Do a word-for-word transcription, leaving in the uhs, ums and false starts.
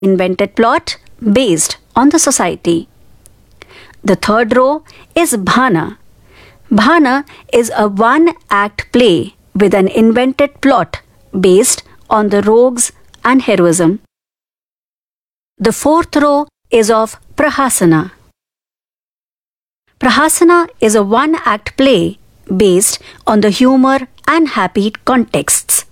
invented plot based on the society. The third row is Bhana. Bhana is a one-act play with an invented plot based on the rogues and heroism. The fourth row is of Prahasana. Prahasana is a one-act play based on the humor and happy contexts.